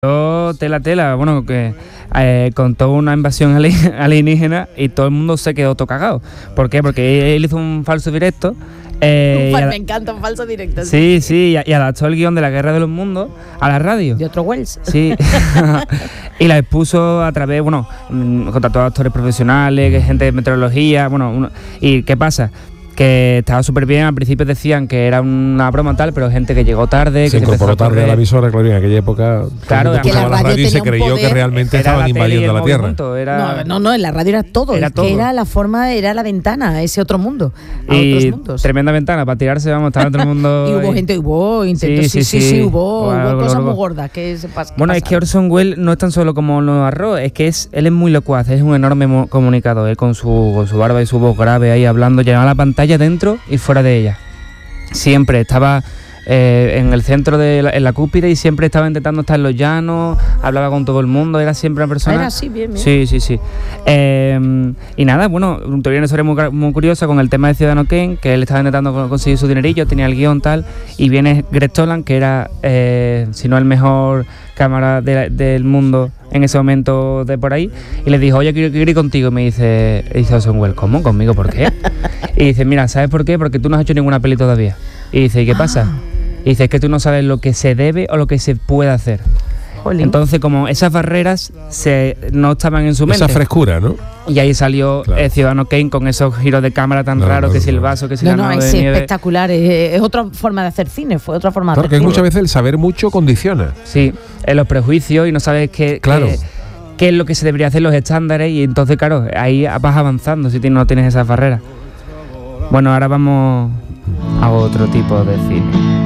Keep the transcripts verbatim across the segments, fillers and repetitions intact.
Tela tela, bueno, que eh, contó una invasión alienígena y todo el mundo se quedó todo cagado. ¿Por qué? Porque él hizo un falso directo. Eh, me encanta un falso directo. Sí, sí, y, y adaptó el guión de la Guerra de los Mundos a la radio. De otro Wells. Sí. Y la expuso a través, bueno, contrató a actores profesionales, gente de meteorología, bueno, uno, ¿y qué pasa? Que estaba súper bien, al principio decían que era una broma tal, pero gente que llegó tarde, se que incorporó tarde a la emisora, claro, en aquella época claro, que la, la radio y se creyó que realmente estaban invadiendo la Tierra. Era, no, no, no, en la radio era todo, era, es todo. Que era la forma, era la ventana a ese otro mundo, a y otros mundos. Tremenda ventana para tirarse, vamos, estaba otro mundo. Y hubo gente, hubo intentos, sí, sí, sí, sí, sí hubo, bueno, hubo cosas muy gordas que se pas, Bueno, es que Orson Welles no es tan solo como los arroz, es que es él es muy locuaz, es un enorme comunicador, él con su, con su barba y su voz grave ahí hablando, llenaba la pantalla dentro y fuera de ella. Siempre estaba eh, en el centro de la, en la cúspide y siempre estaba intentando estar en los llanos, hablaba con todo el mundo, era siempre una persona. Era así, bien, bien. Sí, sí, sí. Eh, y nada, bueno, todavía una historia muy, muy curiosa con el tema de Ciudadano Kane, que él estaba intentando conseguir su dinerillo, tenía el guión tal, y viene Greg Toland, que era, eh, si no el mejor cámara de, del mundo en ese momento de por ahí, y le dijo, oye, quiero, quiero ir contigo, y me dice, dice Orson Welles, ¿cómo? ¿Conmigo? ¿Por qué? Y dice, mira, ¿sabes por qué? Porque tú no has hecho ninguna peli todavía. Y dice, ¿y qué pasa? Ah. Y dice, es que tú no sabes lo que se debe o lo que se puede hacer. Jolín. Entonces, como esas barreras se, no estaban en su mente. Esa frescura, ¿no? Y ahí salió claro. eh, Ciudadano Kane con esos giros de cámara tan no, raros, no, que no, si el vaso, que si no, la no, nave es de nieve. espectacular, es, es otra forma de hacer cine, fue otra forma claro, de hacer cine. Claro, que cine. muchas veces el saber mucho condiciona. Sí, en los prejuicios y no sabes qué, claro. qué, qué es lo que se debería hacer, los estándares, y entonces, claro, ahí vas avanzando si no tienes esas barreras. Bueno, ahora vamos a otro tipo de cine.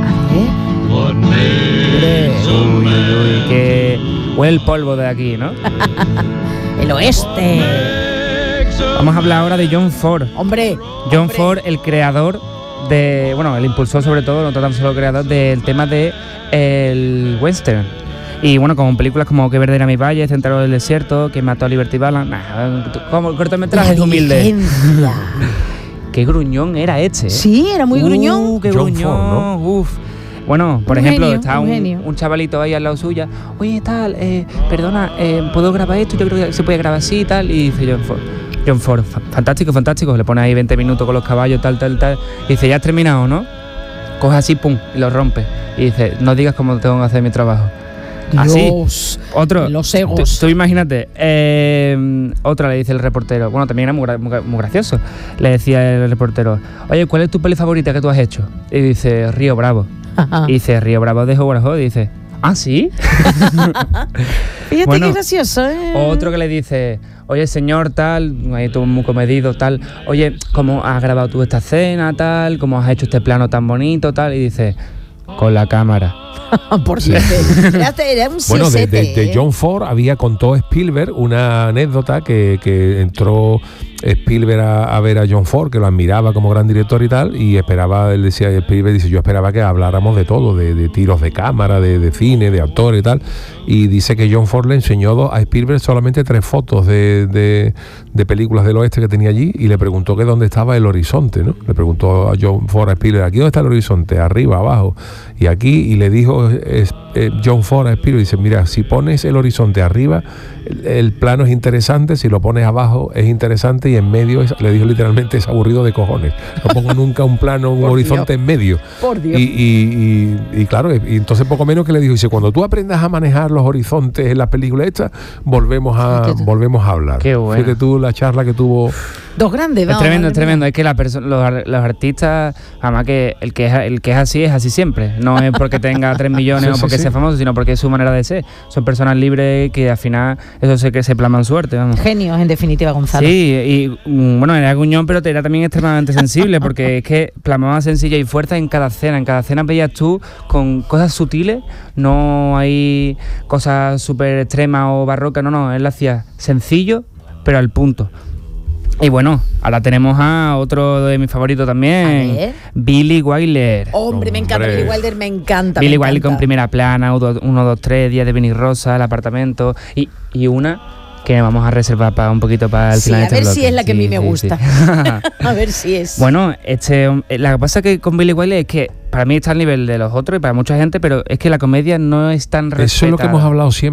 A ver. Uy, uy, uy, que huele el polvo de aquí, ¿no? El oeste. Vamos a hablar ahora de John Ford. Hombre. John hombre. Ford, el creador de, bueno, el impulsor sobre todo, no tan solo creador del tema de el western. Y bueno, con películas como Qué verde era mi valle, Centro del desierto, Que mató a Liberty Balance, nah, como cortometrajes humildes. Qué gruñón era este, ¿eh? Sí, era muy uh, gruñón. Qué John gruñón, Ford, ¿no? Uf. Bueno, por un ejemplo, genio, está un, un, un chavalito ahí al lado suya. Oye, tal, eh, perdona, eh, ¿puedo grabar esto? Yo creo que se puede grabar así y tal. Y dice John Ford, John Ford, fantástico, fantástico. Le pone ahí veinte minutos con los caballos, tal, tal, tal. Y dice, ya has terminado, ¿no? Coge así, pum, y lo rompe. Y dice, no digas cómo tengo que hacer mi trabajo. Así, Dios, otro, los egos. Tú, tú imagínate, eh, otra le dice el reportero, bueno, también era muy, muy, muy gracioso, le decía el reportero, oye, ¿cuál es tu peli favorita que tú has hecho? Y dice, Río Bravo. Y dice, Río Bravo de Howard Hawks. Y dice, ¿ah, sí? Fíjate bueno, qué gracioso, ¿eh? Otro que le dice, oye, señor, tal, ahí tú muy comedido, tal, oye, ¿cómo has grabado tú esta escena, tal? ¿Cómo has hecho este plano tan bonito, tal? Y dice, con la cámara. Por cierto, era, era un bueno, de, de, de ¿eh? John Ford había contó Spielberg una anécdota que, que entró Spielberg a, a ver a John Ford, que lo admiraba como gran director y tal, y esperaba, él decía, Spielberg dice, yo esperaba que habláramos de todo, de, de tiros de cámara, de, de cine, de actores y tal, y dice que John Ford le enseñó a Spielberg solamente tres fotos de, de, de películas del oeste que tenía allí, y le preguntó que dónde estaba el horizonte, ¿no? Le preguntó a John Ford a Spielberg, ¿aquí dónde está el horizonte? Arriba, abajo, y aquí, y le dijo es, eh, John Ford a Spielberg, dice, mira, si pones el horizonte arriba, el, el plano es interesante, si lo pones abajo es interesante, y en medio, es, le dijo literalmente, es aburrido de cojones. No pongo nunca un plano, un horizonte Dios. En medio. Por Dios. Y, y, y, y claro, y entonces poco menos que le dijo, dice, cuando tú aprendas a manejar los horizontes en las películas estas, volvemos a, volvemos a hablar. Qué bueno. Fíjate tú la charla que tuvo. Dos grandes, vamos. Es tremendo, es tremendo. Es que la perso- los, los artistas, además que el que es el que es así es así siempre. No es porque tenga tres millones sí, o porque sí, sea sí. famoso, sino porque es su manera de ser. Son personas libres que al final eso sé que se plasman suerte, vamos. Genios, en definitiva, Gonzalo. Sí, y bueno, era guñón, pero era también extremadamente sensible, porque es que plasmaba sencilla y fuerza en cada escena. En cada escena veías tú con cosas sutiles, no hay cosas súper extremas o barrocas, no, no, él lo hacía sencillo, pero al punto. Y bueno, ahora tenemos a otro de mis favoritos también, Billy Wilder. Hombre, me encanta, Billy Wilder me encanta. Billy me Wilder encanta. con Primera Plana, uno, dos, tres, Días de Benny Rosa, El apartamento y, y una que vamos a reservar para un poquito para el sí, final de este bloque. A ver si es la que sí, a mí me sí, gusta. Sí. A ver si es. Bueno, este, la que pasa que con Billy Wilder es que para mí está al nivel de los otros y para mucha gente, pero es que la comedia no es tan respetada. Eso es lo que hemos hablado siempre.